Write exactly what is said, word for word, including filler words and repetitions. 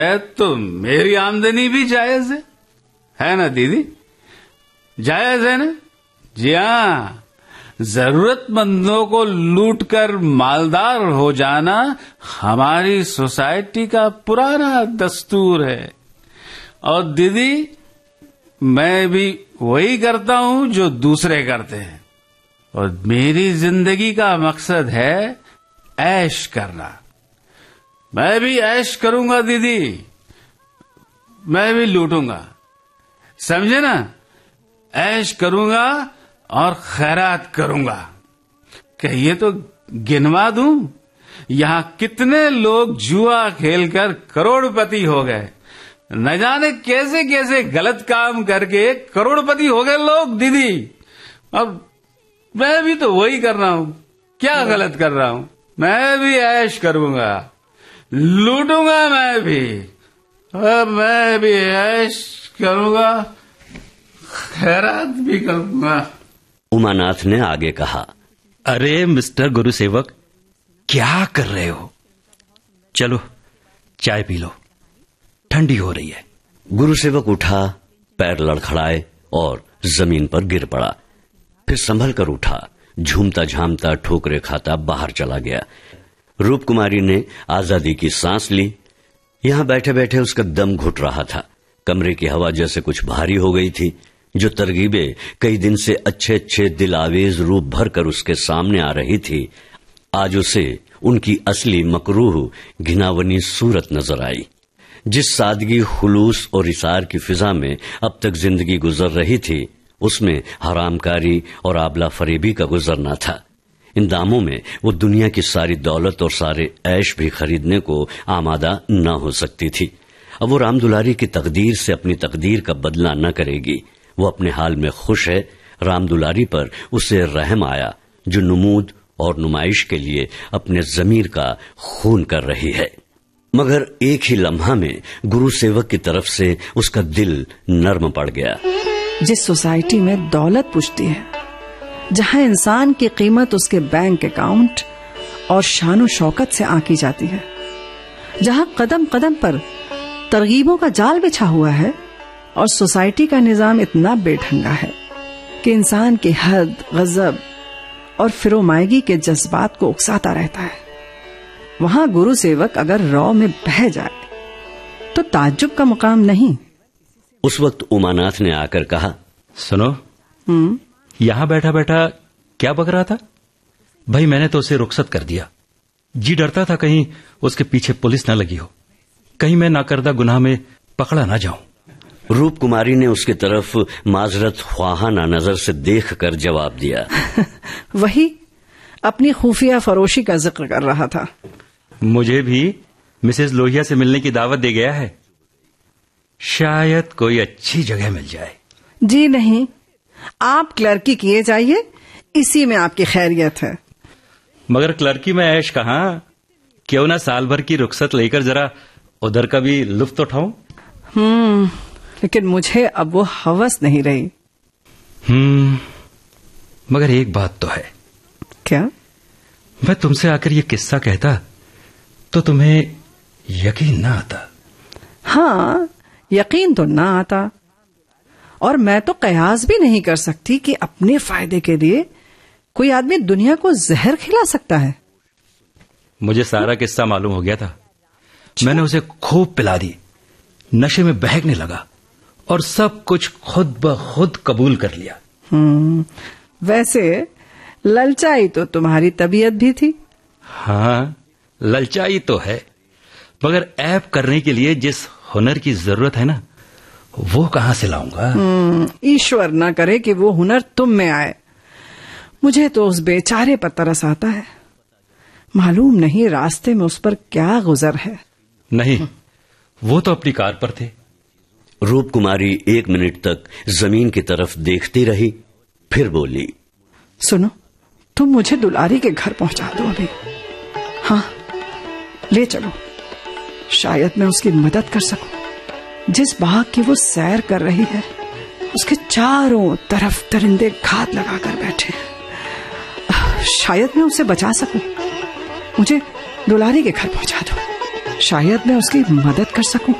है तो मेरी आमदनी भी जायज है, है ना दीदी? जायज है ना? जी हाँ, जरूरतमंदों को लूटकर मालदार हो जाना हमारी सोसाइटी का पुराना दस्तूर है। और दीदी, मैं भी वही करता हूँ जो दूसरे करते हैं, और मेरी जिंदगी का मकसद है ऐश करना। मैं भी ऐश करूंगा दीदी, मैं भी लूटूंगा, समझे ना? ऐश करूंगा और खैरात करूंगा। क्या ये तो गिनवा दूं? यहाँ कितने लोग जुआ खेलकर करोड़पति हो गए, न जाने कैसे कैसे गलत काम करके करोड़पति हो गए लोग दीदी। अब मैं भी तो वही कर रहा हूँ, क्या गलत कर रहा हूँ? मैं भी ऐश करूंगा, लूटूंगा मैं भी, अब मैं भी ऐश करूंगा, खैरात भी करूंगा। उमानाथ ने आगे कहा, अरे मिस्टर गुरुसेवक, क्या कर रहे हो? चलो चाय पी लो, ठंडी हो रही है। गुरुसेवक उठा, पैर लड़खड़ाए और जमीन पर गिर पड़ा। फिर संभल कर उठा, झूमता झामता ठोकरे खाता बाहर चला गया। रूप कुमारी ने आजादी की सांस ली। यहां बैठे बैठे उसका दम घुट रहा था। कमरे की हवा जैसे कुछ भारी हो गई थी। जो तरकीबें कई दिन से अच्छे अच्छे दिल आवेज रूप भरकर उसके सामने आ रही थी, आज उसे उनकी असली मकरूह घिनावनी सूरत नजर आई। जिस सादगी, खुलूस और इसार की फिजा में अब तक जिंदगी गुजर रही थी, उसमें हरामकारी और आबला फरेबी का गुजरना था। इन दामों में वो दुनिया की सारी दौलत और सारे ऐश भी खरीदने को आमादा न हो सकती थी। अब वो राम दुलारी की तकदीर से अपनी तकदीर का बदला न करेगी। वो अपने हाल में खुश है। राम दुलारी पर उसे रहम आया, जो नुमूद और नुमाइश के लिए अपने जमीर का खून कर रही है। मगर एक ही लम्हा में गुरु सेवक की तरफ से उसका दिल नर्म पड़ गया। जिस सोसाइटी में दौलत पुछती है, जहां इंसान की कीमत उसके बैंक अकाउंट और शान शौकत से आंकी जाती है, जहां कदम कदम पर तरगीबों का जाल बिछा हुआ है और सोसाइटी का निजाम इतना बेढंगा है कि इंसान की हद, गजब और फिरोमायगी के जज्बात को उकसाता रहता है, वहां गुरु सेवक अगर रौ में बह जाए तो ताज्जुब का मुकाम नहीं। उस वक्त उमानाथ ने आकर कहा, सुनो, हम्म यहां बैठा बैठा क्या बक रहा था? भाई मैंने तो उसे रुखसत कर दिया। जी डरता था कहीं उसके पीछे पुलिस न लगी हो, कहीं मैं नाकर्दा गुनाह में पकड़ा ना जाऊं। रूप कुमारी ने उसकी तरफ माजरत ख्वाहाना नजर से देखकर जवाब दिया, वही अपनी खुफिया फरोशी का जिक्र कर रहा था। मुझे भी मिसेस लोहिया से मिलने की दावत दे गया है, शायद कोई अच्छी जगह मिल जाए। जी नहीं, आप क्लर्की किए जाइए, इसी में आपकी खैरियत है। मगर क्लर्की में ऐश कहां? क्यों ना साल भर की रुखसत लेकर जरा उधर का भी लुत्फ उठाऊं। हम्म लेकिन मुझे अब वो हवस नहीं रही। हम्म मगर एक बात तो है। क्या? मैं तुमसे आकर ये किस्सा कहता तो तुम्हें यकीन ना आता। हाँ, यकीन तो ना आता, और मैं तो कयास भी नहीं कर सकती कि अपने फायदे के लिए कोई आदमी दुनिया को जहर खिला सकता है। मुझे सारा किस्सा मालूम हो गया था। मैंने उसे खूब पिला दी, नशे में बहकने लगा और सब कुछ खुद ब खुद कबूल कर लिया। हम्म वैसे ललचाई तो तुम्हारी तबीयत भी थी। हाँ, ललचाई तो है, मगर ऐब करने के लिए जिस हुनर की जरूरत है ना, वो कहां से लाऊंगा? ईश्वर ना करे कि वो हुनर तुम में आए। मुझे तो उस बेचारे पर तरस आता है। मालूम नहीं रास्ते में उस पर क्या गुजर है। नहीं, वो तो अपनी कार पर थे। रूप कुमारी एक मिनट तक जमीन की तरफ देखती रही, फिर बोली, सुनो, तुम मुझे दुलारी के घर पहुंचा दो अभी। हाँ, ले चलो, शायद मैं उसकी मदद कर सकूं। जिस बाग की वो सैर कर रही है, उसके चारों तरफ दरिंदे घात लगाकर बैठे हैं। शायद मैं उसे बचा सकूं। मुझे दुलारी के घर पहुंचा दो, शायद मैं उसकी मदद कर सकूं।